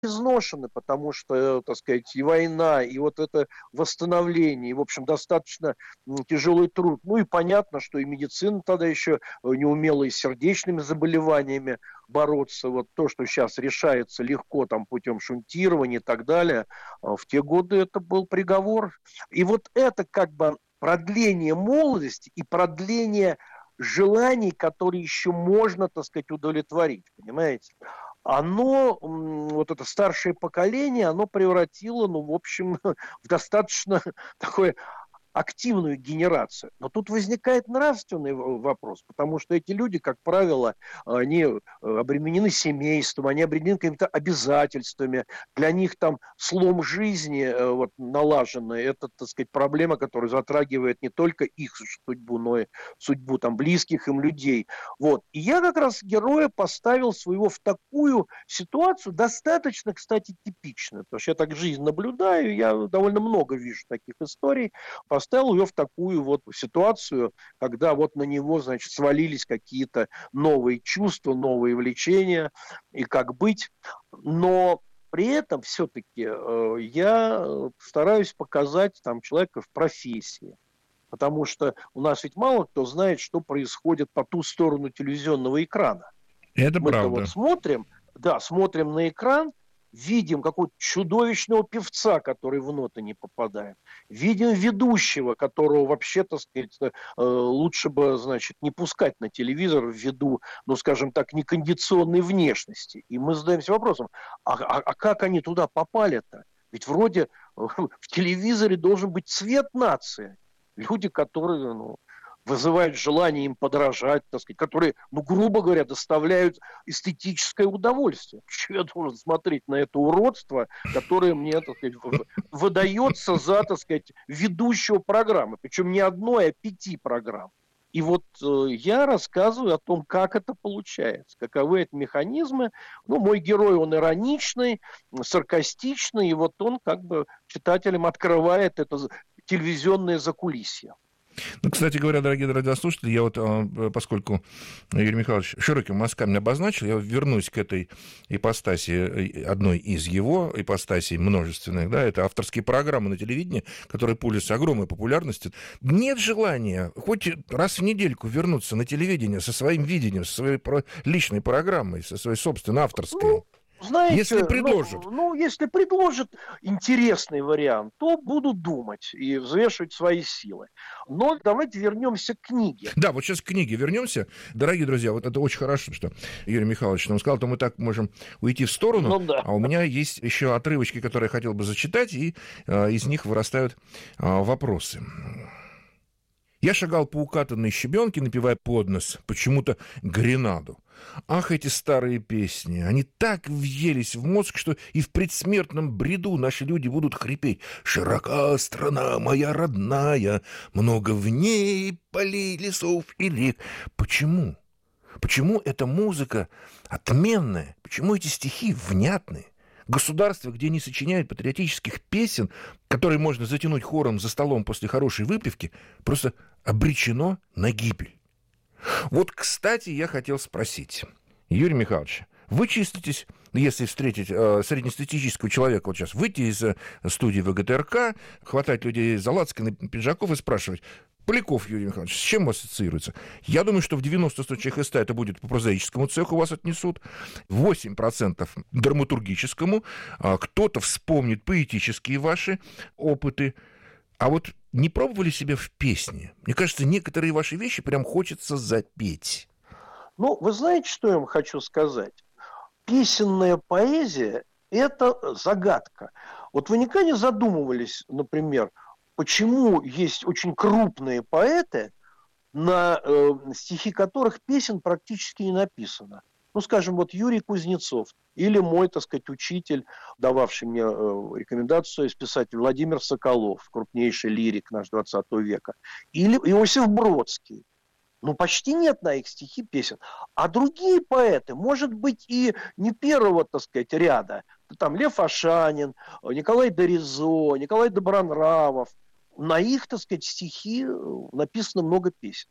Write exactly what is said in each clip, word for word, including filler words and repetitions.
изношены, потому что, так сказать, и война, и вот это восстановление, и, в общем, достаточно тяжелый труд. Ну и понятно, что и медицина тогда еще не умела и с сердечными заболеваниями бороться. Вот то, что сейчас решается легко там путем шунтирования и так далее, в те годы это был приговор. И вот это как бы продление молодости и продление желаний, которые еще можно, так сказать, удовлетворить, понимаете? Оно, вот это старшее поколение, оно превратило, ну, в общем, в достаточно такое активную генерацию. Но тут возникает нравственный вопрос, потому что эти люди, как правило, они обременены семейством, они обременены какими-то обязательствами. Для них там слом жизни вот, налаженный, это, так сказать, проблема, которая затрагивает не только их судьбу, но и судьбу там, близких им людей. Вот. И я как раз героя поставил своего в такую ситуацию, достаточно, кстати, типичную, потому что я так жизнь наблюдаю, я довольно много вижу таких историй, поставил ее в такую вот ситуацию, когда вот на него, значит, свалились какие-то новые чувства, новые влечения, и как быть. Но при этом все-таки э, я стараюсь показать там человека в профессии. Потому что у нас ведь мало кто знает, что происходит по ту сторону телевизионного экрана. Это Мы-то правда. вот смотрим, да, смотрим на экран, видим какого-то чудовищного певца, который в ноты не попадает. Видим ведущего, которого вообще, так сказать, лучше бы, значит, не пускать на телевизор ввиду, ну, скажем так, некондиционной внешности. И мы задаемся вопросом, а, а, а как они туда попали-то? Ведь вроде в телевизоре должен быть цвет нации. Люди, которые, ну, вызывают желание им подражать, так сказать, которые, ну, грубо говоря, доставляют эстетическое удовольствие. Почему я должен смотреть на это уродство, которое мне, так сказать, выдается за, так сказать, ведущего программы, причем не одной, а пяти программ. И вот э, я рассказываю о том, как это получается, каковы это механизмы. Ну, мой герой, он ироничный, саркастичный, и вот он как бы читателям открывает это телевизионное закулисье. Ну, кстати говоря, дорогие радиослушатели, я вот, поскольку Юрий Михайлович широкими мазками обозначил, я вернусь к этой ипостаси, одной из его ипостасей множественных, да, это авторские программы на телевидении, которые пользуются огромной популярностью. Нет желания хоть раз в недельку вернуться на телевидение со своим видением, со своей личной программой, со своей собственной авторской? Ну, знаете, если предложат. Ну, ну, если предложат интересный вариант, то буду думать и взвешивать свои силы. Но давайте вернемся к книге. Да, вот сейчас к книге вернемся. Дорогие друзья, вот это очень хорошо, что Юрий Михайлович нам сказал, то мы так можем уйти в сторону. Ну, да. А у меня есть еще отрывочки, которые я хотел бы зачитать, и э, из них вырастают э, вопросы. Я шагал по укатанной щебенке, напевая под нос почему-то гренаду. Ах, эти старые песни, они так въелись в мозг, что и в предсмертном бреду наши люди будут хрипеть. «Широка страна моя родная, много в ней полей, лесов и рек». Почему? Почему эта музыка отменная? Почему эти стихи внятные? Государство, где не сочиняют патриотических песен, которые можно затянуть хором за столом после хорошей выпивки, просто обречено на гибель. Вот, кстати, я хотел спросить. Юрий Михайлович, вы числитесь, если встретить э, среднестатистического человека, вот сейчас выйти из э, студии ВГТРК, хватать людей за лацканы пиджаков и спрашивать: Поляков Юрий Михайлович, с чем вас ассоциируется? Я думаю, что в девяносто случаях из ста это будет по прозаическому цеху вас отнесут, восемь процентов драматургическому, кто-то вспомнит поэтические ваши опыты. А вот не пробовали себя в песне? Мне кажется, некоторые ваши вещи прям хочется запеть. Ну, вы знаете, что я вам хочу сказать? Песенная поэзия – это загадка. Вот вы никогда не задумывались, например, почему есть очень крупные поэты, на э, стихи которых песен практически не написано. Ну, скажем, вот Юрий Кузнецов или мой, так сказать, учитель, дававший мне э, рекомендацию, писатель Владимир Соколов, крупнейший лирик наш двадцатого века, или Иосиф Бродский. Ну, почти нет на их стихи песен. А другие поэты, может быть, и не первого, так сказать, ряда, там Лев Ашанин, Николай Доризо, Николай Добронравов, на их, так сказать, стихи написано много песен.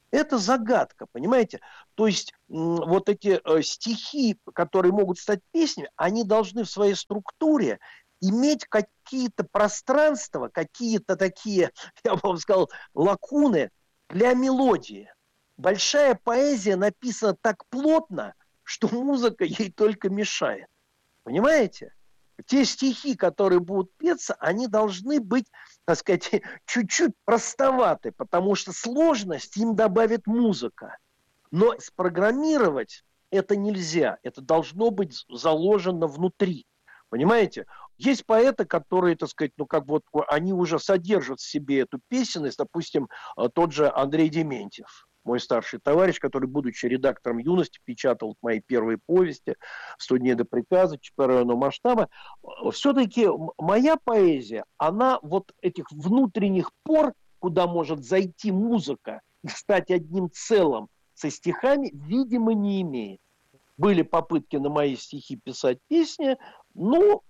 Это загадка, понимаете? То есть вот эти э, стихи, которые могут стать песнями, они должны в своей структуре иметь какие-то пространства, какие-то такие, я бы вам сказал, лакуны для мелодии. Большая поэзия написана так плотно, что музыка ей только мешает. Понимаете? Те стихи, которые будут петься, они должны быть, так сказать, чуть-чуть простоваты, потому что сложность им добавит музыка. Но спрограммировать это нельзя. Это должно быть заложено внутри. Понимаете? Есть поэты, которые, так сказать, ну как вот они уже содержат в себе эту песенность, допустим, тот же Андрей Дементьев. Мой старший товарищ, который, будучи редактором «Юности», печатал мои первые повести «сто дней до приказа», четырехмерного масштаба. Все-таки моя поэзия, она вот этих внутренних пор, куда может зайти музыка и стать одним целым со стихами, видимо, не имеет. Были попытки на мои стихи писать песни, но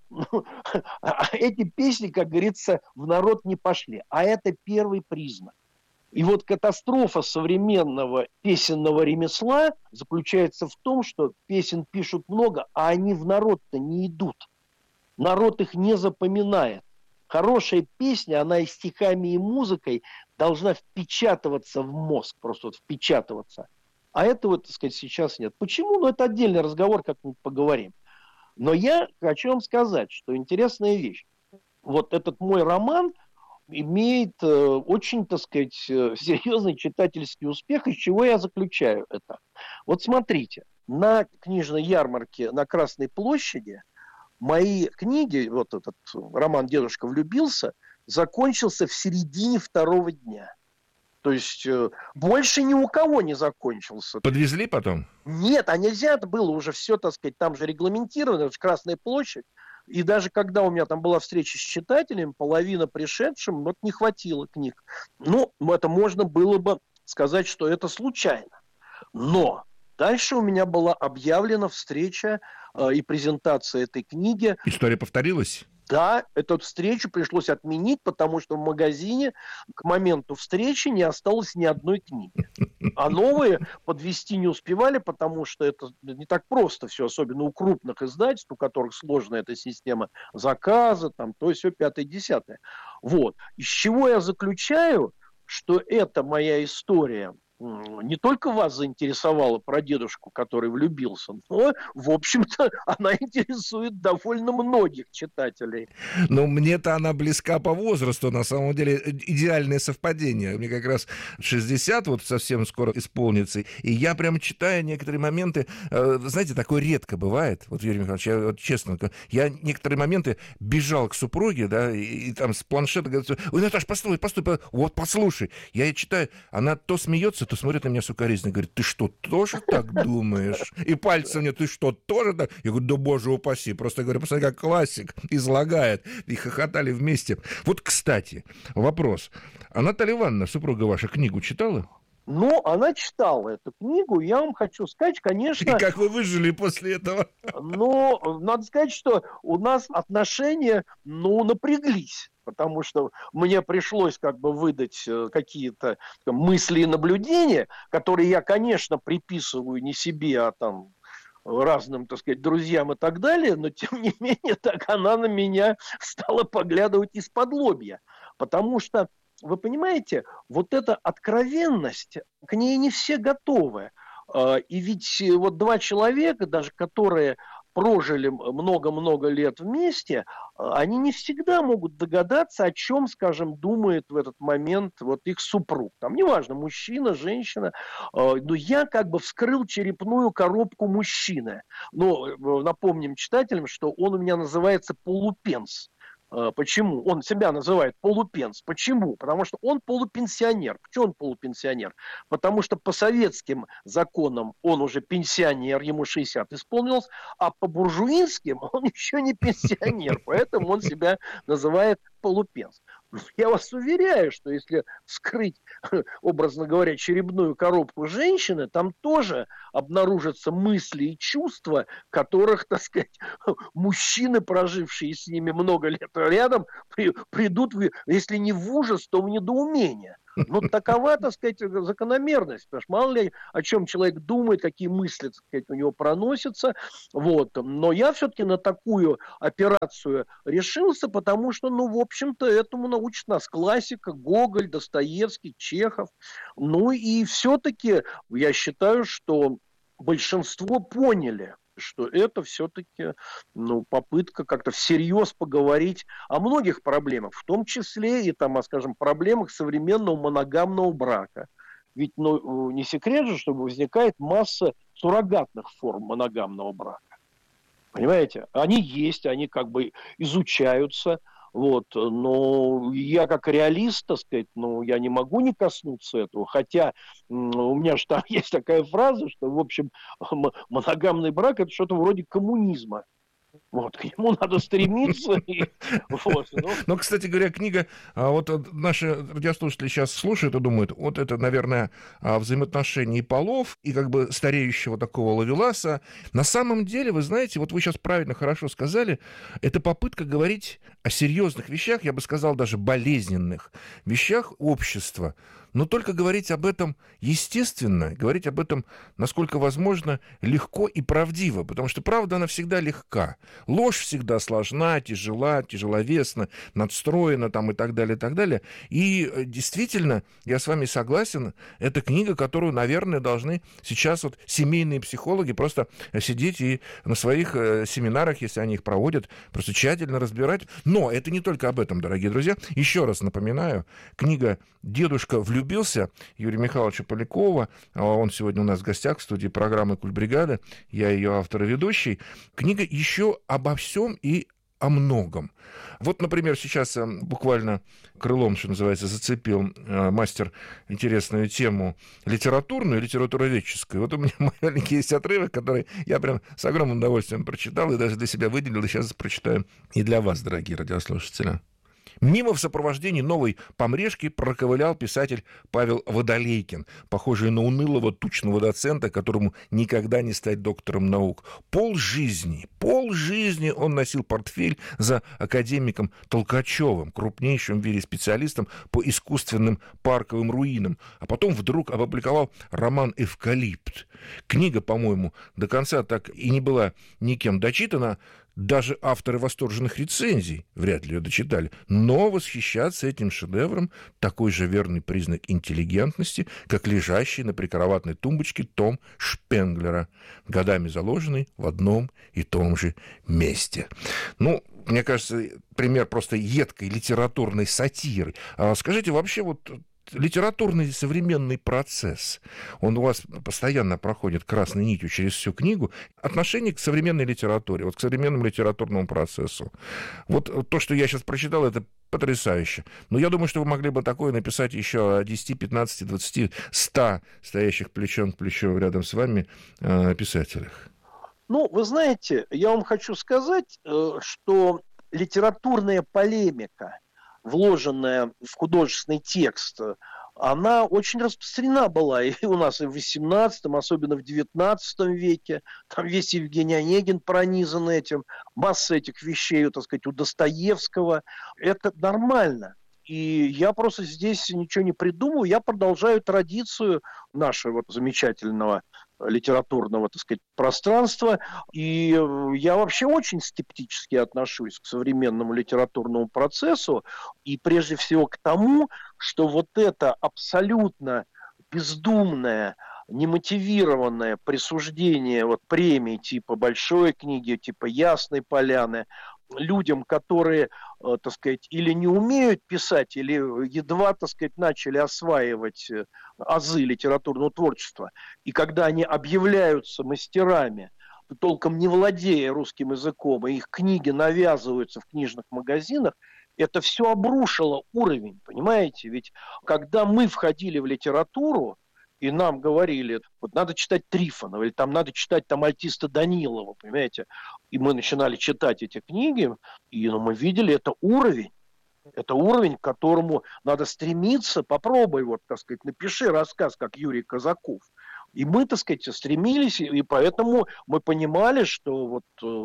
эти песни, как говорится, в народ не пошли. А это первый признак. И вот катастрофа современного песенного ремесла заключается в том, что песен пишут много, а они в народ-то не идут. Народ их не запоминает. Хорошая песня, она и стихами, и музыкой должна впечатываться в мозг, просто вот впечатываться. А этого, так сказать, сейчас нет. Почему? Ну, это отдельный разговор, как-нибудь поговорим. Но я хочу вам сказать, что интересная вещь. Вот этот мой роман имеет э, очень, так сказать, серьезный читательский успех, из чего я заключаю это. Вот смотрите, на книжной ярмарке на Красной площади мои книги, вот этот роман «Дедушка влюбился», закончился в середине второго дня. То есть э, больше ни у кого не закончился. Подвезли потом? Нет, а нельзя, это было уже все, так сказать, там же регламентировано, это же Красная площадь. И даже когда у меня там была встреча с читателями, половина пришедшим, вот не хватило книг. Ну, это можно было бы сказать, что это случайно. Но дальше у меня была объявлена встреча э, и презентация этой книги. История повторилась? Да, эту встречу пришлось отменить, потому что в магазине к моменту встречи не осталось ни одной книги. А новые подвезти не успевали, потому что это не так просто все, особенно у крупных издательств, у которых сложная эта система заказа, там, то есть все пятое-десятое. Вот. Из чего я заключаю, что эта моя история не только вас заинтересовала про дедушку, который влюбился, но, в общем-то, она интересует довольно многих читателей. Но мне-то она близка по возрасту, на самом деле, идеальное совпадение. Мне как раз шестьдесят вот совсем скоро исполнится, и я прям читаю некоторые моменты, знаете, такое редко бывает, вот, Юрий Михайлович, я вот, честно, я некоторые моменты бежал к супруге, да, и, и там с планшета говорит: ой, Наташ, постой, постой, вот послушай. Я ей читаю, она то смеется, то смотрит на меня сукоризно, говорит: ты что, тоже так думаешь? И пальцем мне: ты что, тоже так? Я говорю: да боже упаси. Просто говорю: посмотри, как классик излагает. И хохотали вместе. Вот, кстати, вопрос. А Наталья Ивановна, супруга ваша, книгу читала? Ну, она читала эту книгу, я вам хочу сказать, конечно... И как вы выжили после этого? Ну, надо сказать, что у нас отношения, ну, напряглись. Потому что мне пришлось как бы выдать какие-то там мысли и наблюдения, которые я, конечно, приписываю не себе, а там разным, так сказать, друзьям и так далее, но, тем не менее, так она на меня стала поглядывать из-под лобья. Потому что, вы понимаете, вот эта откровенность, к ней не все готовы. И ведь вот два человека, даже которые прожили много-много лет вместе, они не всегда могут догадаться, о чем, скажем, думает в этот момент вот их супруг. Там неважно, мужчина, женщина. Но я как бы вскрыл черепную коробку мужчины. Но напомним читателям, что он у меня называется полупенс. Почему? Он себя называет полупенс. Почему? Потому что он полупенсионер. Почему он полупенсионер? Потому что по советским законам он уже пенсионер, ему шестьдесят исполнилось, а по буржуинским он еще не пенсионер. Поэтому он себя называет полупенс. Я вас уверяю, что если вскрыть, образно говоря, черепную коробку женщины, там тоже обнаружатся мысли и чувства, которых, так сказать, мужчины, прожившие с ними много лет рядом, при, придут, в, если не в ужас, то в недоумение. Ну, такова, так сказать, закономерность. Потому что мало ли, о чем человек думает, какие мысли, так сказать, у него проносятся. Вот. Но я все-таки на такую операцию решился, потому что, ну, в общем-то, этому научит нас классика, Гоголь, Достоевский, Чехов. Ну, и все-таки я считаю, что большинство поняли, что это все-таки, ну, попытка как-то всерьез поговорить о многих проблемах, в том числе и, там, скажем, проблемах современного моногамного брака. Ведь, ну, не секрет же, что возникает масса суррогатных форм моногамного брака. Понимаете? Они есть, они как бы изучаются. Вот, но я как реалист, так сказать, ну, я не могу не коснуться этого, хотя у меня же там есть такая фраза, что, в общем, моногамный брак – это что-то вроде коммунизма. Вот, к нему надо стремиться. И, вот, ну. Но, кстати говоря, книга, вот наши радиослушатели сейчас слушают и думают, вот это, наверное, взаимоотношения полов и как бы стареющего такого ловеласа. На самом деле, вы знаете, вот вы сейчас правильно, хорошо сказали, это попытка говорить о серьезных вещах, я бы сказал, даже болезненных вещах общества. Но только говорить об этом естественно, говорить об этом, насколько возможно, легко и правдиво, потому что правда, она всегда легка. Ложь всегда сложна, тяжела, тяжеловесна, надстроена там и так далее, и так далее. И действительно, я с вами согласен, это книга, которую, наверное, должны сейчас вот семейные психологи просто сидеть и на своих семинарах, если они их проводят, просто тщательно разбирать. Но это не только об этом, дорогие друзья. Еще раз напоминаю, книга «Дедушка влюбился» Юрия Михайловича Полякова. Он сегодня у нас в гостях в студии программы «Культбригада». Я ее автор и ведущий. Книга еще обо всем и о многом. Вот, например, сейчас буквально крылом, что называется, зацепил мастер интересную тему литературную, литературоведческую. Вот у меня маленький есть отрывок, который я прям с огромным удовольствием прочитал и даже для себя выделил, и сейчас прочитаю и для вас, дорогие радиослушатели. Мимо в сопровождении новой помрешки проковылял писатель Павел Водолейкин, похожий на унылого тучного доцента, которому никогда не стать доктором наук. Полжизни, полжизни он носил портфель за академиком Толкачевым, крупнейшим в мире специалистом по искусственным парковым руинам, а потом вдруг опубликовал роман «Эвкалипт». Книга, по-моему, до конца так и не была никем дочитана. Даже авторы восторженных рецензий вряд ли ее дочитали. Но восхищаться этим шедевром – такой же верный признак интеллигентности, как лежащий на прикроватной тумбочке том Шпенглера, годами заложенный в одном и том же месте. Ну, мне кажется, пример просто едкой литературной сатиры. А скажите, вообще вот литературный современный процесс, он у вас постоянно проходит красной нитью через всю книгу, отношение к современной литературе, вот к современному литературному процессу. Вот то, что я сейчас прочитал, это потрясающе. Но я думаю, что вы могли бы такое написать еще о десяти, пятнадцати, двадцати, ста стоящих плечом к плечу рядом с вами э, писателях. Ну, вы знаете, я вам хочу сказать, э, что литературная полемика, вложенная в художественный текст, она очень распространена была и у нас и в восемнадцатом, особенно в девятнадцатом веке. Там весь Евгений Онегин пронизан этим, масса этих вещей, так сказать, у Достоевского. Это нормально. И я просто здесь ничего не придумываю, я продолжаю традицию нашего вот замечательного литературного, так сказать, пространства. И я вообще очень скептически отношусь к современному литературному процессу. И прежде всего к тому, что вот это абсолютно бездумное, немотивированное присуждение вот премий типа «Большой книги», типа «Ясной поляны», людям, которые, так сказать, или не умеют писать, или едва, так сказать, начали осваивать азы литературного творчества. И когда они объявляются мастерами, толком не владея русским языком, и их книги навязываются в книжных магазинах, это все обрушило уровень, понимаете? Ведь когда мы входили в литературу, и нам говорили, вот надо читать Трифонова, или там надо читать там Альтиста Данилова, понимаете? И мы начинали читать эти книги, и ну, мы видели, это уровень. Это уровень, к которому надо стремиться. Попробуй, вот, так сказать, напиши рассказ, как Юрий Казаков. И мы, так сказать, стремились, и поэтому мы понимали, что вот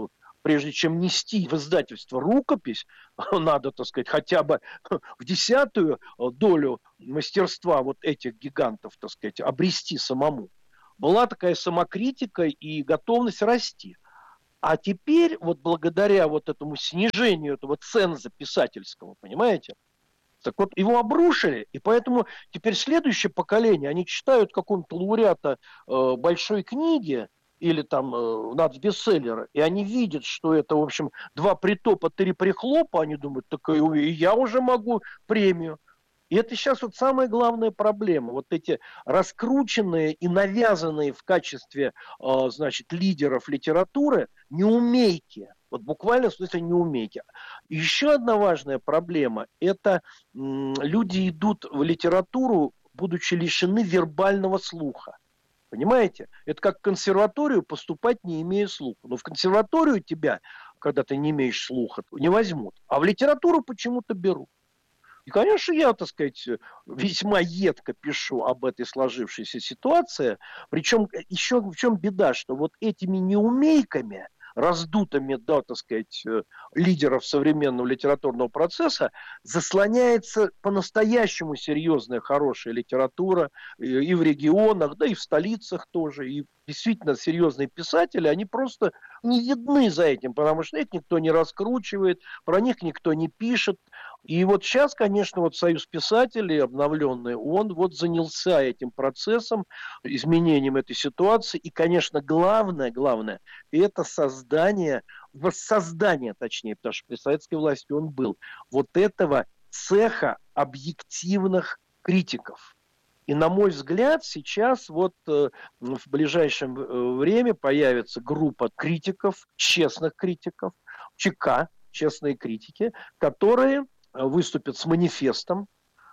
прежде чем нести в издательство рукопись, надо, так сказать, хотя бы в десятую долю мастерства вот этих гигантов, так сказать, обрести самому. Была такая самокритика и готовность расти. А теперь, вот благодаря вот этому снижению этого ценза писательского, понимаете, так вот его обрушили, и поэтому теперь следующее поколение, они читают какого-то лауреата э, большой книги или там э, нацбестселлера, и они видят, что это, в общем, два притопа, три прихлопа, они думают, так и я уже могу премию. И это сейчас вот самая главная проблема. Вот эти раскрученные и навязанные в качестве, э, значит, лидеров литературы неумейки. Вот буквально в смысле неумейки. Еще одна важная проблема – это м, люди идут в литературу, будучи лишены вербального слуха. Понимаете? Это как в консерваторию поступать, не имея слуха. Но в консерваторию тебя, когда ты не имеешь слуха, не возьмут. А в литературу почему-то берут. И, конечно, я, так сказать, весьма едко пишу об этой сложившейся ситуации. Причем еще в чем беда, что вот этими неумейками, раздутыми, да, так сказать, лидеров современного литературного процесса, заслоняется по-настоящему серьезная, хорошая литература и в регионах, да и в столицах тоже. И действительно серьезные писатели, они просто не видны за этим, потому что их никто не раскручивает, про них никто не пишет. И вот сейчас, конечно, вот Союз писателей обновленный, он вот занялся этим процессом, изменением этой ситуации. И, конечно, главное, главное, это создание, воссоздание, точнее, потому что при советской власти он был, вот этого цеха объективных критиков. И, на мой взгляд, сейчас вот э, в ближайшем э, время появится группа критиков, честных критиков, ЧК, честные критики, которые выступят с манифестом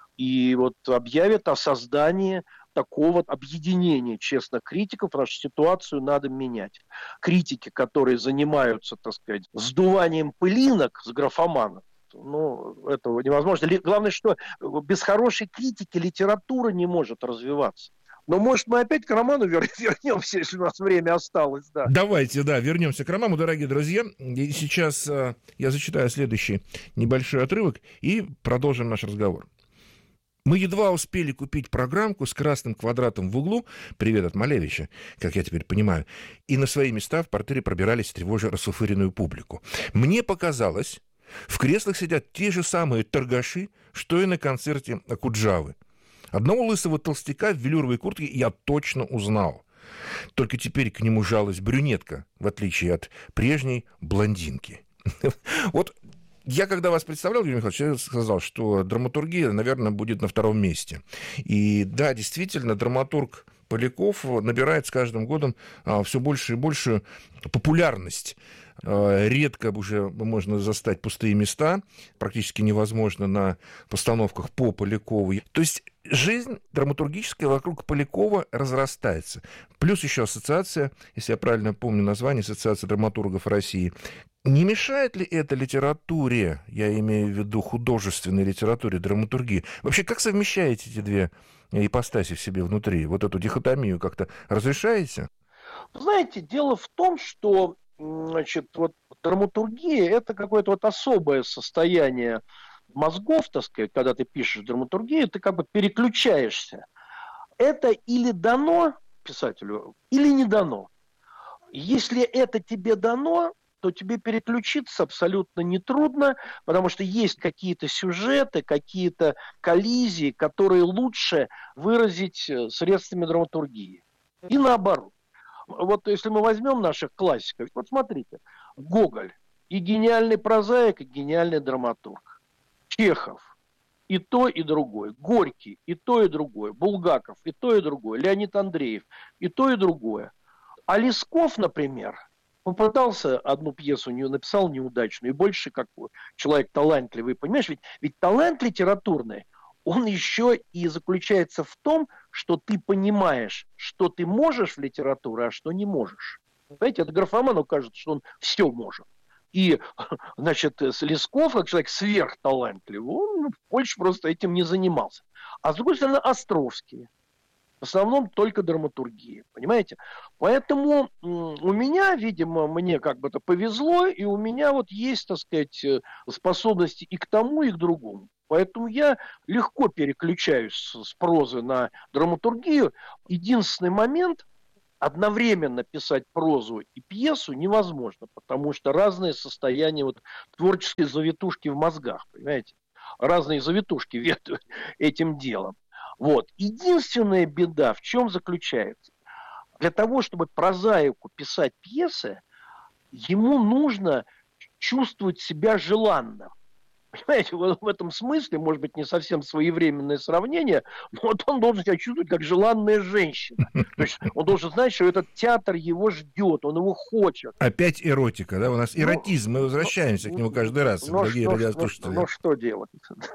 и вот объявят о создании такого объединения честных критиков, потому что ситуацию надо менять. Критики, которые занимаются, так сказать, сдуванием пылинок с графоманов, ну, этого невозможно. Главное, что без хорошей критики литература не может развиваться. Но, может, мы опять к роману вернемся, если у нас время осталось, да. Давайте, да, вернемся к роману, дорогие друзья. И сейчас э, я зачитаю следующий небольшой отрывок и продолжим наш разговор. Мы едва успели купить программку с красным квадратом в углу, привет от Малевича, как я теперь понимаю, и на свои места в портере пробирались, тревожа расфуфыренную публику. Мне показалось, в креслах сидят те же самые торгаши, что и на концерте Окуджавы. Одного лысого толстяка в велюровой куртке я точно узнал. Только теперь к нему жалась брюнетка, в отличие от прежней блондинки. Вот я, когда вас представлял, Юрий Михайлович, я сказал, что драматургия, наверное, будет на втором месте. И да, действительно, драматург Поляков набирает с каждым годом все больше и большую популярность. Редко уже можно застать пустые места, практически невозможно на постановках по Полякову. То есть жизнь драматургическая вокруг Полякова разрастается. Плюс еще ассоциация, если я правильно помню название, Ассоциация драматургов России. Не мешает ли это литературе, я имею в виду художественной литературе, драматургии? Вообще, как совмещаете эти две ипостаси в себе внутри? Вот эту дихотомию как-то разрешаете? Знаете, дело в том, что значит, вот драматургия – это какое-то вот особое состояние мозгов, так сказать, когда ты пишешь драматургию, ты как бы переключаешься. Это или дано писателю, или не дано. Если это тебе дано, то тебе переключиться абсолютно нетрудно, потому что есть какие-то сюжеты, какие-то коллизии, которые лучше выразить средствами драматургии. И наоборот. Вот если мы возьмем наших классиков, вот смотрите, Гоголь и гениальный прозаик, и гениальный драматург. Чехов и то, и другое. Горький и то, и другое. Булгаков и то, и другое. Леонид Андреев и то, и другое. А Лесков, например, попытался одну пьесу, написал неудачную, и больше как человек талантливый. Понимаешь, ведь, ведь талант литературный, он еще и заключается в том, что ты понимаешь, что ты можешь в литературе, а что не можешь. Понимаете, это графоману кажется, что он все может. И, значит, Лесков, как человек сверхталантливый, он больше просто этим не занимался. А с другой стороны, Островский. В основном только драматургия, понимаете? Поэтому у меня, видимо, мне как бы-то повезло, и у меня вот есть, так сказать, способности и к тому, и к другому. Поэтому я легко переключаюсь с прозы на драматургию. Единственный момент – одновременно писать прозу и пьесу невозможно, потому что разные состояния вот, творческой завитушки в мозгах, понимаете? Разные завитушки ведут этим делом. Вот. Единственная беда в чем заключается? Для того, чтобы прозаику писать пьесы, ему нужно чувствовать себя желанным. Понимаете, вот в этом смысле, может быть, не совсем своевременное сравнение, но вот он должен себя чувствовать как желанная женщина. То есть он должен знать, что этот театр его ждет, он его хочет. Опять эротика, да? У нас эротизм, ну, мы возвращаемся ну, к нему каждый раз, ну, дорогие что, радиослушатели. Ну, ну что делать?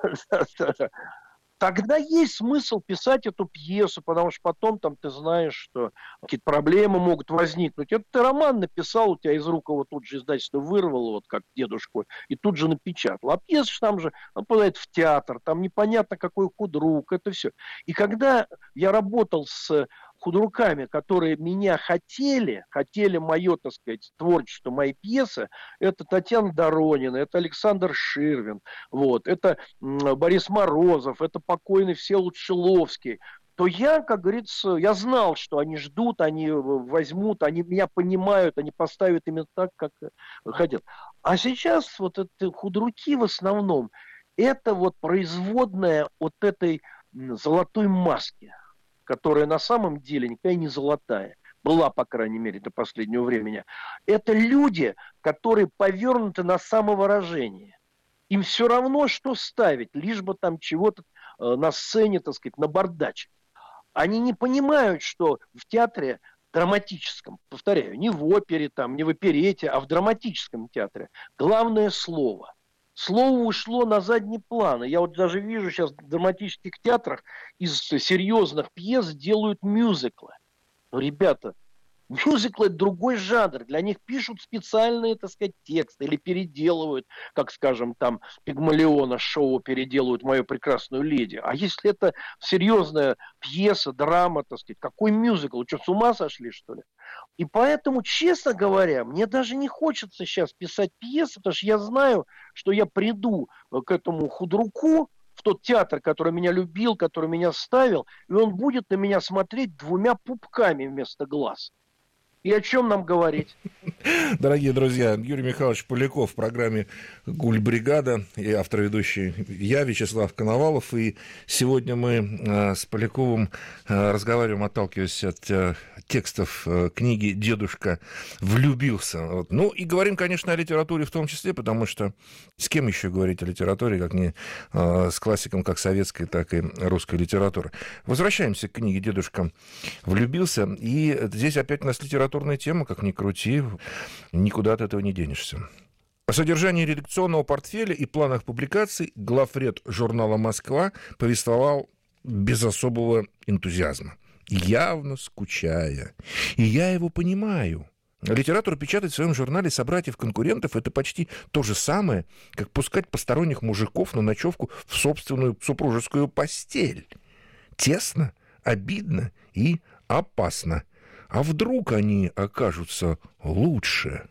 Тогда есть смысл писать эту пьесу, потому что потом там ты знаешь, что какие-то проблемы могут возникнуть. Это ты роман написал, у тебя из рук его тут же издательство вырвало, вот как дедушку, и тут же напечатал. А пьеса там же попадает в театр, там непонятно какой худрук, это все. И когда я работал с худруками, которые меня хотели, хотели мое, так сказать, творчество, мои пьесы, это Татьяна Доронина, это Александр Ширвин, вот, это Борис Морозов, это покойный Всеволод Шиловский, то я, как говорится, я знал, что они ждут, они возьмут, они меня понимают, они поставят именно так, как хотят. А сейчас вот эти худруки в основном, это вот производная от этой золотой маски, которая на самом деле никакая не золотая. Была, по крайней мере, до последнего времени. Это люди, которые повернуты на самовыражение. Им все равно, что ставить, лишь бы там чего-то э, на сцене, так сказать, набардачить. Они не понимают, что в театре драматическом, повторяю, не в опере, там, не в оперете, а в драматическом театре, главное слово. Слово ушло на задний план. Я вот даже вижу сейчас в драматических театрах из серьезных пьес делают мюзиклы. Но, ребята, мюзиклы – это другой жанр. Для них пишут специальные, так сказать, тексты или переделывают, как, скажем, там Пигмалиона шоу переделывают «Мою прекрасную леди». А если это серьезная пьеса, драма, так сказать, какой мюзикл? Вы что, с ума сошли, что ли? И поэтому, честно говоря, мне даже не хочется сейчас писать пьесы, потому что я знаю, что я приду к этому худруку, в тот театр, который меня любил, который меня ставил, и он будет на меня смотреть двумя пупками вместо глаз. И о чем нам говорить? Дорогие друзья, Юрий Михайлович Поляков в программе «Гульбригада» и автор-ведущий я, Вячеслав Коновалов. И сегодня мы с Поляковым разговариваем, отталкиваясь от текстов книги «Дедушка влюбился». Ну и говорим, конечно, о литературе в том числе, потому что с кем еще говорить о литературе, как не с классиком как советской, так и русской литературы. Возвращаемся к книге «Дедушка влюбился». И здесь опять у нас литература тема, как ни крути, никуда от этого не денешься. О содержании редакционного портфеля и планах публикаций главред журнала «Москва» повествовал без особого энтузиазма, явно скучая. И я его понимаю. Литературу печатать в своем журнале собратьев-конкурентов – это почти то же самое, как пускать посторонних мужиков на ночевку в собственную супружескую постель. Тесно, обидно и опасно. А вдруг они окажутся лучше?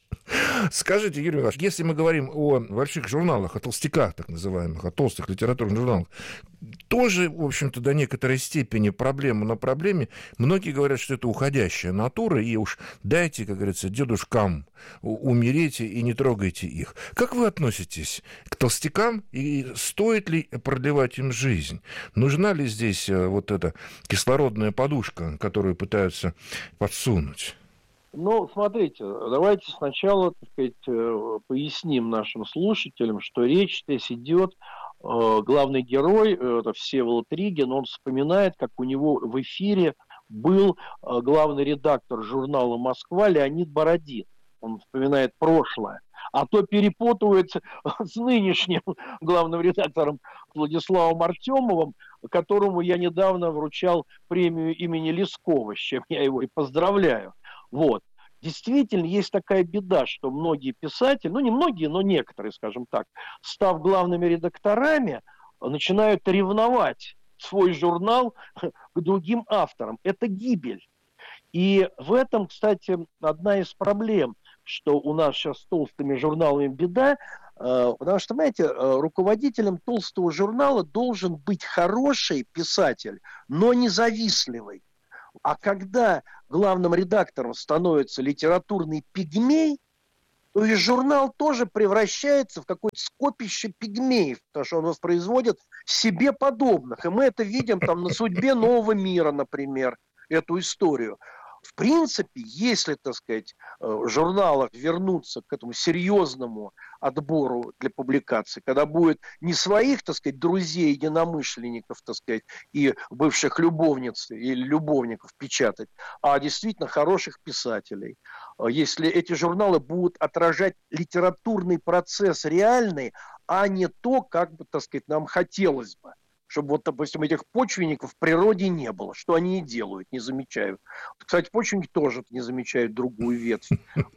Скажите, Юрий Михайлович, если мы говорим о больших журналах, о толстяках так называемых, о толстых литературных журналах, тоже, в общем-то, до некоторой степени проблема на проблеме. Многие говорят, что это уходящая натура, и уж дайте, как говорится, дедушкам умереть и не трогайте их. Как вы относитесь к толстякам, и стоит ли продлевать им жизнь? Нужна ли здесь вот эта кислородная подушка, которую пытаются подсунуть? Ну, смотрите, давайте сначала, так сказать, поясним нашим слушателям, что речь здесь идет, главный герой, это Всеволод Ригин, он вспоминает, как у него в эфире был главный редактор журнала «Москва» Леонид Бородин. Он вспоминает прошлое. А то перепутывается с нынешним главным редактором Владиславом Артемовым, которому я недавно вручал премию имени Лескова, с чем я его и поздравляю. Вот. Действительно, есть такая беда, что многие писатели, ну не многие, но некоторые, скажем так, став главными редакторами, начинают ревновать свой журнал к другим авторам. Это гибель. И в этом, кстати, одна из проблем, что у нас сейчас с толстыми журналами беда, потому что, знаете, руководителем толстого журнала должен быть хороший писатель, но независтливый. А когда главным редактором становится литературный пигмей, то и журнал тоже превращается в какое-то скопище пигмеев, потому что он воспроизводит себе подобных. И мы это видим там на «Судьбе нового мира», например, эту историю. В принципе, если, так сказать, журналах вернуться к этому серьезному отбору для публикаций, когда будет не своих, так сказать, друзей, единомышленников, так сказать, и бывших любовниц или любовников печатать, а действительно хороших писателей, если эти журналы будут отражать литературный процесс реальный, а не то, как бы, так сказать, нам хотелось бы. Чтобы, вот, допустим, этих почвенников в природе не было. Что они и делают, не замечают. Кстати, почвенники тоже не замечают другую ветвь.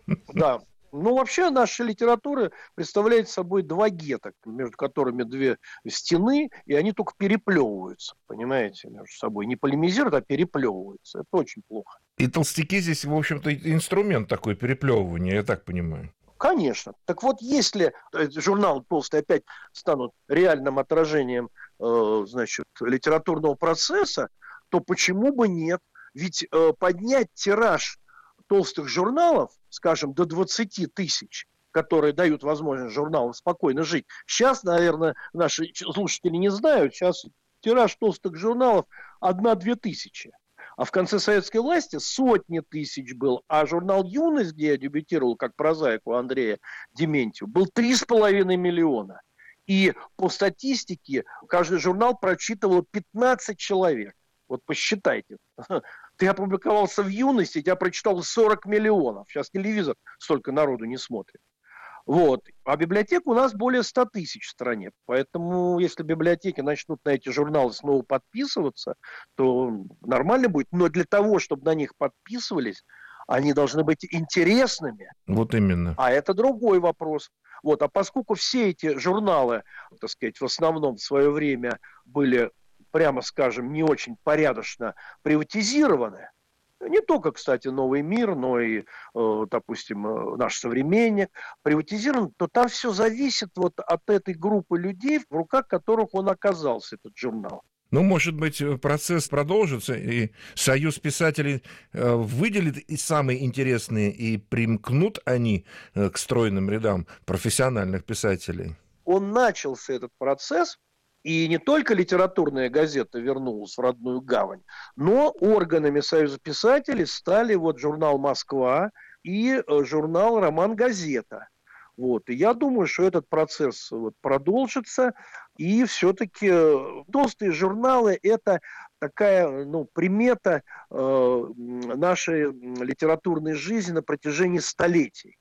Да. Ну, вообще, наша литература представляет собой два гетто, между которыми две стены, и они только переплевываются, понимаете, между собой. Не полемизируют, а переплевываются. Это очень плохо. И толстяки здесь, в общем-то, инструмент такой переплевывания, я так понимаю. Конечно. Так вот, если журнал толстый опять станут реальным отражением, э, значит, литературного процесса, то почему бы нет? Ведь э, поднять тираж толстых журналов, скажем, до двадцати тысяч, которые дают возможность журналам спокойно жить. Сейчас, наверное, наши слушатели не знают, сейчас тираж толстых журналов одна-две тысячи. А в конце советской власти сотни тысяч был. А журнал «Юность», где я дебютировал как прозаик у Андрея Дементьева, был три с половиной миллиона. И по статистике каждый журнал прочитывал пятнадцать человек. Вот посчитайте. Ты опубликовался в «Юности», тебя прочитало сорок миллионов. Сейчас телевизор столько народу не смотрит. Вот. А библиотек у нас более ста тысяч в стране. Поэтому, если библиотеки начнут на эти журналы снова подписываться, то нормально будет. Но для того, чтобы на них подписывались, они должны быть интересными. Вот именно. А это другой вопрос. Вот. А поскольку все эти журналы, так сказать, в основном в свое время были, прямо скажем, не очень порядочно приватизированы, не только, кстати, «Новый мир», но и, допустим, «Наш современник» приватизирован, то там все зависит вот от этой группы людей, в руках которых он оказался, этот журнал. Ну, может быть, процесс продолжится, и Союз писателей выделит и самые интересные, и примкнут они к стройным рядам профессиональных писателей? Он начался, этот процесс. И не только литературная газета вернулась в родную гавань, но органами Союза писателей стали вот журнал «Москва» и журнал «Роман-газета». Вот. И я думаю, что этот процесс вот продолжится, и все-таки толстые журналы – это такая, ну, примета э, нашей литературной жизни на протяжении столетий.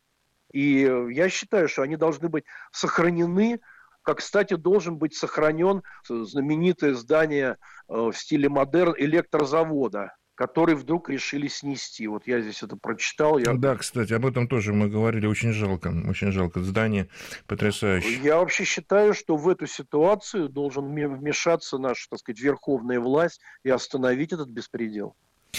И я считаю, что они должны быть сохранены, как, кстати, должен быть сохранен знаменитое здание в стиле модерн электрозавода, который вдруг решили снести. Вот я здесь это прочитал. Я... Да, кстати, об этом тоже мы говорили. Очень жалко, очень жалко. Здание потрясающее. Я вообще считаю, что в эту ситуацию должен вмешаться наша, так сказать, верховная власть и остановить этот беспредел.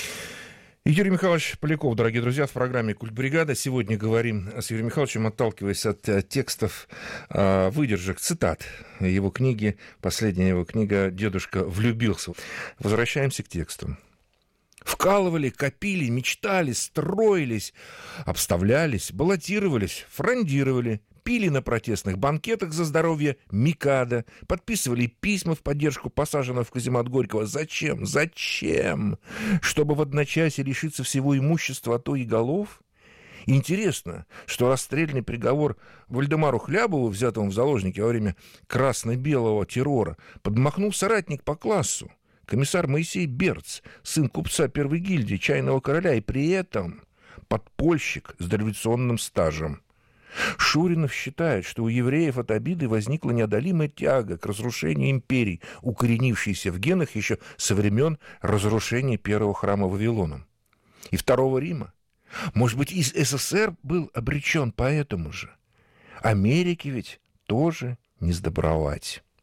Юрий Михайлович Поляков, дорогие друзья, в программе «Культбригада». Сегодня говорим с Юрием Михайловичем, отталкиваясь от текстов, выдержек, цитат его книги. Последняя его книга «Дедушка влюбился». Возвращаемся к тексту. Вкалывали, копили, мечтали, строились, обставлялись, баллотировались, фрондировали, пили на протестных банкетах за здоровье Микадо, подписывали письма в поддержку посаженного в каземат Горького. Зачем? Зачем? Чтобы в одночасье лишиться всего имущества, а то и голов? Интересно, что расстрельный приговор Вальдемару Хлябову, взятому в заложники во время красно-белого террора, подмахнул соратник по классу, комиссар Моисей Берц, сын купца первой гильдии Чайного короля, и при этом подпольщик с дореволюционным стажем. Шуринов считает, что у евреев от обиды возникла неодолимая тяга к разрушению империй, укоренившейся в генах еще со времен разрушения первого храма Вавилоном и Второго Рима. Может быть, и СССР был обречен поэтому же. Америке ведь тоже не сдобровать.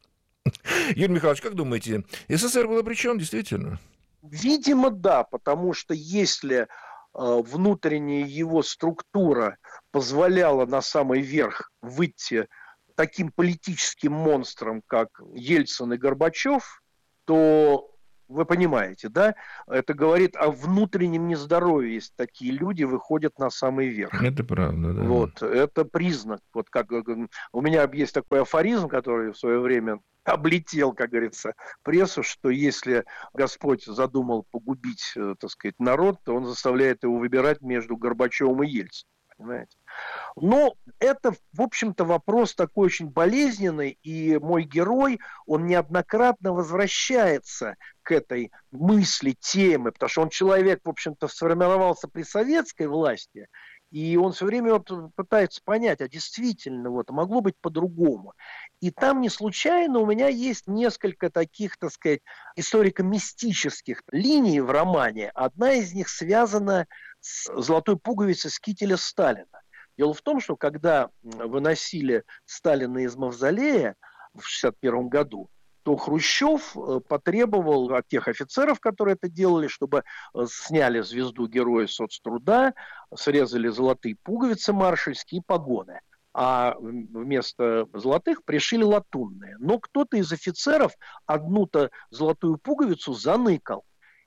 Юрий Михайлович, как думаете, СССР был обречен действительно? Видимо, да, потому что если э, внутренняя его структура позволяла на самый верх выйти таким политическим монстрам, как Ельцин и Горбачев, то вы понимаете, да, это говорит о внутреннем нездоровье, если такие люди выходят на самый верх. Это правда, да. Вот, это признак. Вот как у меня есть такой афоризм, который в свое время облетел, как говорится, прессу, что если Господь задумал погубить, так сказать, народ, то он заставляет его выбирать между Горбачевым и Ельциным. Понимаете? Но это, в общем-то, вопрос такой очень болезненный, и мой герой, он неоднократно возвращается к этой мысли, теме, потому что он человек, в общем-то, сформировался при советской власти, и он все время вот пытается понять, а действительно, вот, могло быть по-другому. И там не случайно у меня есть несколько таких, так сказать, историко-мистических линий в романе. Одна из них связана с золотой пуговицей с кителя Сталина. Дело в том, что когда выносили Сталина из мавзолея в шестьдесят первом году, то Хрущев потребовал от тех офицеров, которые это делали, чтобы сняли звезду Героя соцтруда, срезали золотые пуговицы маршальские и погоны, а вместо золотых пришили латунные. Но кто-то из офицеров одну-то золотую пуговицу заныкал.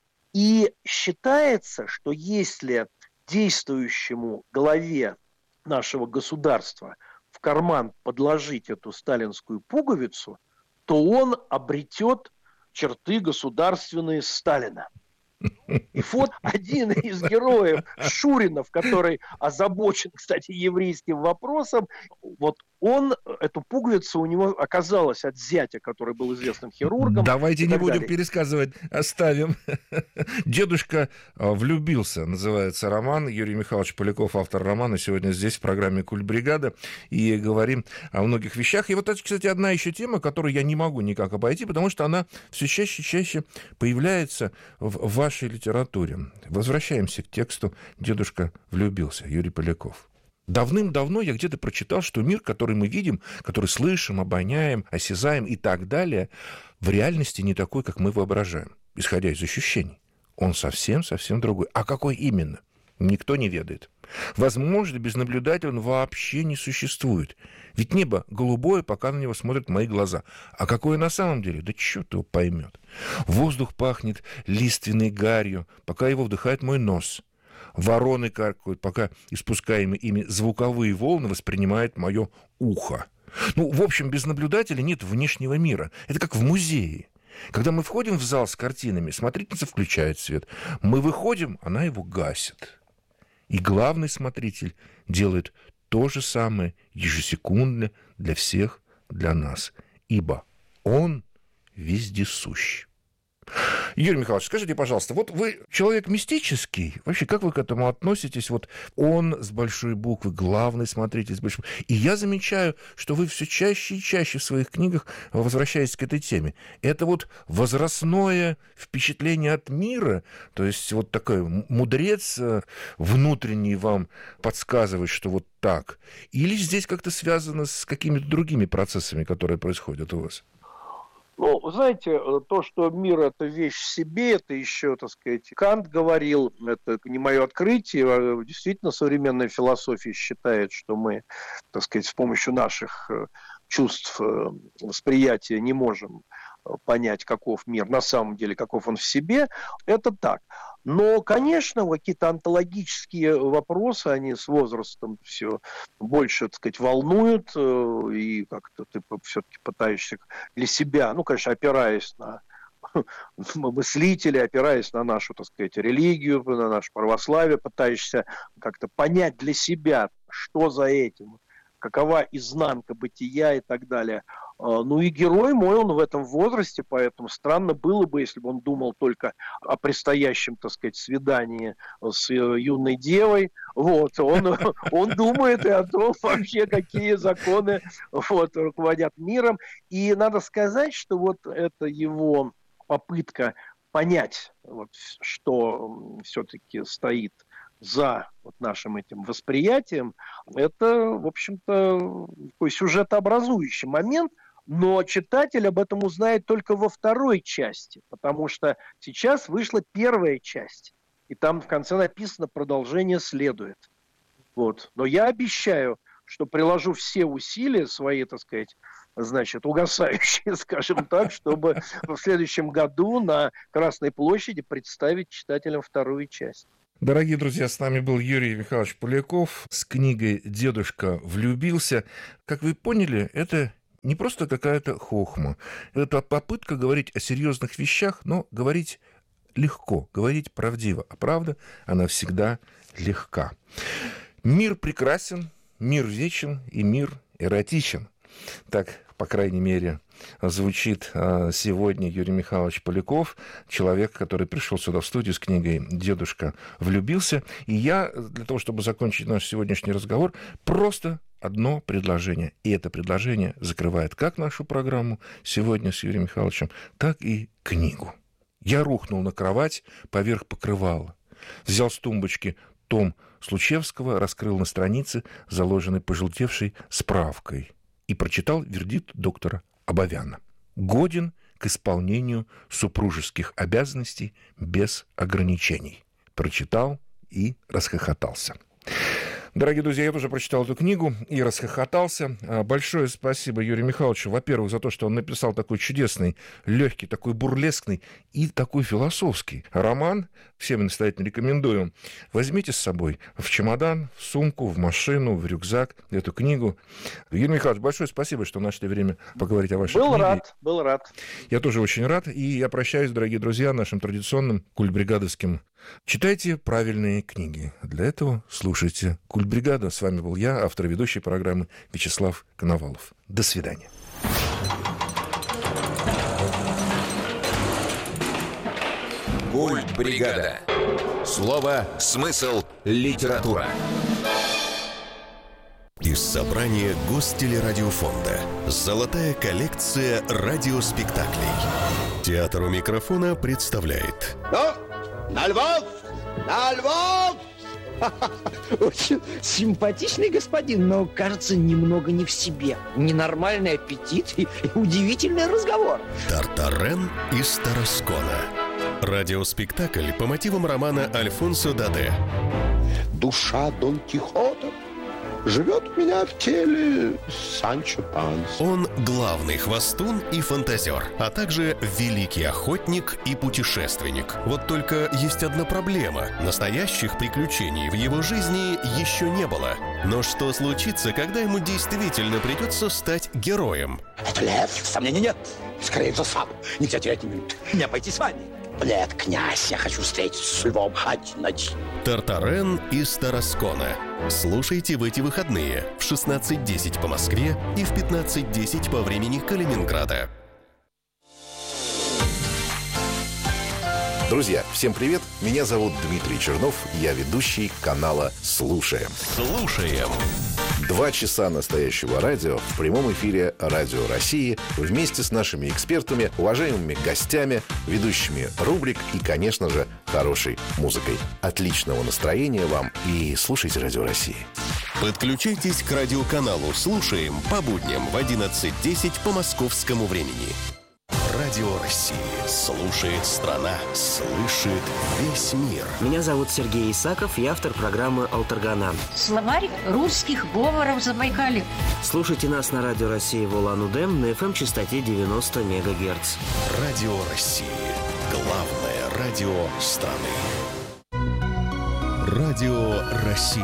И считается, что если действующему главе нашего государства в карман подложить эту сталинскую пуговицу, то он обретет черты государственные Сталина. И вот один из героев, Шуринов, который озабочен, кстати, еврейским вопросом, вот он, эту пуговицу у него оказалась от зятя, который был известным хирургом. Давайте не будем далее пересказывать, оставим. «Дедушка влюбился» называется роман. Юрий Михайлович Поляков, автор романа, сегодня здесь в программе «Культбригада», и говорим о многих вещах. И вот это, кстати, одна еще тема, которую я не могу никак обойти, потому что она все чаще и чаще появляется в вашей литературе. Возвращаемся к тексту «Дедушка влюбился», Юрий Поляков. Давным-давно я где-то прочитал, что мир, который мы видим, который слышим, обоняем, осязаем и так далее, в реальности не такой, как мы воображаем, исходя из ощущений. Он совсем-совсем другой. А какой именно? Никто не ведает. Возможно, без наблюдателя он вообще не существует. Ведь небо голубое, пока на него смотрят мои глаза. А какое на самом деле? Да черт его поймет. Воздух пахнет лиственной гарью, пока его вдыхает мой нос. Вороны каркают, пока испускаемые ими звуковые волны воспринимает мое ухо. Ну, в общем, без наблюдателя нет внешнего мира. Это как в музее. Когда мы входим в зал с картинами, смотрительница включает свет. Мы выходим, она его гасит. И главный смотритель делает то же самое ежесекундно для всех, для нас. Ибо он вездесущ. Юрий Михайлович, скажите, пожалуйста, вот вы человек мистический, вообще как вы к этому относитесь? Вот он с большой буквы, главный смотритель с большой буквы. И я замечаю, что вы все чаще и чаще в своих книгах возвращаетесь к этой теме. Это вот возрастное впечатление от мира, то есть вот такой мудрец внутренний вам подсказывает, что вот так. Или здесь как-то связано с какими-то другими процессами, которые происходят у вас? Ну, знаете, то, что мир – это вещь в себе, это еще, так сказать, Кант говорил, это не мое открытие, действительно современная философия считает, что мы, так сказать, с помощью наших чувств восприятия не можем понять, каков мир на самом деле, каков он в себе, это так. Но, конечно, какие-то онтологические вопросы, они с возрастом все больше, так сказать, волнуют, и как-то ты все-таки пытаешься для себя, ну, конечно, опираясь на мыслителей, опираясь на нашу, так сказать, религию, на наше православие, пытаешься как-то понять для себя, что за этим, какова изнанка бытия и так далее. Ну и герой мой, он в этом возрасте, поэтому странно было бы, если бы он думал только о предстоящем, так сказать, свидании с юной девой. Вот, он, он думает и о том вообще, какие законы вот, руководят миром. И надо сказать, что вот это его попытка понять, вот, что все-таки стоит за вот нашим этим восприятием, это, в общем-то, такой сюжетообразующий момент. Но читатель об этом узнает только во второй части, потому что сейчас вышла первая часть, и там в конце написано «Продолжение следует». Вот. Но я обещаю, что приложу все усилия свои, так сказать, значит, угасающие, скажем так, чтобы в следующем году на Красной площади представить читателям вторую часть. Дорогие друзья, с нами был Юрий Михайлович Поляков с книгой «Дедушка влюбился». Как вы поняли, это не просто какая-то хохма. Это попытка говорить о серьезных вещах, но говорить легко, говорить правдиво. А правда, она всегда легка. Мир прекрасен, мир вечен и мир эротичен. Так, по крайней мере, звучит сегодня Юрий Михайлович Поляков, человек, который пришел сюда в студию с книгой «Дедушка влюбился». И я, для того, чтобы закончить наш сегодняшний разговор, просто одно предложение. И это предложение закрывает как нашу программу сегодня с Юрием Михайловичем, так и книгу. Я рухнул на кровать поверх покрывала, взял с тумбочки том Случевского, раскрыл на странице, заложенной пожелтевшей справкой, и прочитал вердикт доктора Абовяна. Годен к исполнению супружеских обязанностей без ограничений. Прочитал и расхохотался. Дорогие друзья, я тоже прочитал эту книгу и расхохотался. Большое спасибо Юрию Михайловичу, во-первых, за то, что он написал такой чудесный, легкий, такой бурлескный и такой философский роман. Всем настоятельно рекомендую. Возьмите с собой в чемодан, в сумку, в машину, в рюкзак эту книгу. Юрий Михайлович, большое спасибо, что нашли время поговорить о вашей был книге. Был рад, был рад. Я тоже очень рад. И я прощаюсь, дорогие друзья, нашим традиционным культбригадовским. Читайте правильные книги. Для этого слушайте «Культбригада». С вами был я, автор и ведущий программы Вячеслав Коновалов. До свидания. Культбригада. Слово, смысл, литература. Из собрания Гостелерадиофонда. Золотая коллекция радиоспектаклей. Театр у микрофона представляет... Ну, на Львов! На Львов! Очень симпатичный господин, но, кажется, немного не в себе. Ненормальный аппетит и, и удивительный разговор. Тартарен из Тараскона. Радиоспектакль по мотивам романа Альфонсо Даде. Душа Дон Кихота живет у меня в теле Санчо Панса. Он главный хвастун и фантазер, а также великий охотник и путешественник. Вот только есть одна проблема. Настоящих приключений в его жизни еще не было. Но что случится, когда ему действительно придется стать героем? Это лев, сомнений нет. Скорее за сам. Нельзя терять ни минуты. Мне пойти с вами. Нет, князь, я хочу встретиться с львом один на один. Тартарен из Тараскона. Слушайте в эти выходные в шестнадцать десять по Москве и в пятнадцать десять по времени Калининграда. Друзья, всем привет! Меня зовут Дмитрий Чернов, я ведущий канала «Слушаем». Слушаем. Два часа настоящего радио в прямом эфире «Радио России» вместе с нашими экспертами, уважаемыми гостями, ведущими рубрик и, конечно же, хорошей музыкой. Отличного настроения вам и слушайте «Радио России». Подключайтесь к радиоканалу «Слушаем» по будням в одиннадцать десять по московскому времени. Радио России. Слушает страна. Слышит весь мир. Меня зовут Сергей Исаков, я автор программы «Алтаргана». Словарь русских говоров Забайкалья. Слушайте нас на Радио России в Улан-Удэ на эф эм-частоте девяносто мегагерц. Радио России. Главное радио страны. Радио России.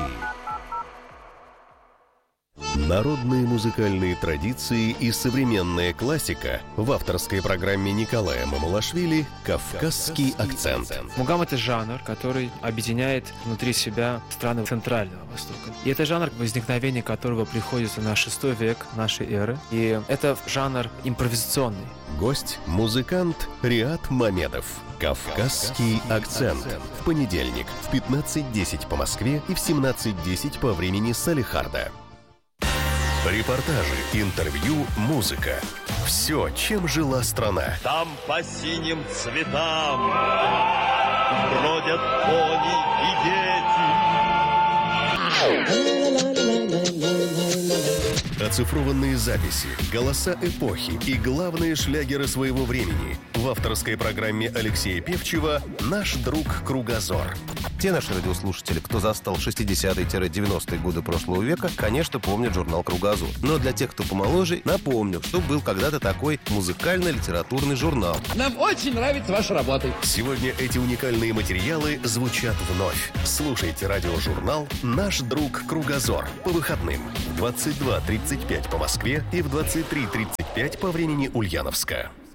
Народные музыкальные традиции и современная классика в авторской программе Николая Мамулашвили «Кавказский акцент». Мугам — это жанр, который объединяет внутри себя страны Центрального Востока. И это жанр, возникновение которого приходится на шестой век нашей эры. И это жанр импровизационный. Гость – музыкант Риат Мамедов. «Кавказский акцент». В понедельник в пятнадцать десять по Москве и в семнадцать десять по времени Салехарда. Репортажи, интервью, музыка. Все, чем жила страна. Там по синим цветам бродят кони и дети. Оцифрованные записи, голоса эпохи и главные шлягеры своего времени. В авторской программе Алексея Певчева «Наш друг Кругозор». Те наши радиослушатели, кто застал шестидесятые-девяностые годы прошлого века, конечно, помнят журнал «Кругозор». Но для тех, кто помоложе, напомню, что был когда-то такой музыкально-литературный журнал. Нам очень нравится ваша работа. Сегодня эти уникальные материалы звучат вновь. Слушайте радиожурнал «Наш друг Кругозор» по выходным в двадцать два тридцать пять по Москве и в двадцать три тридцать пять по времени Ульяновска.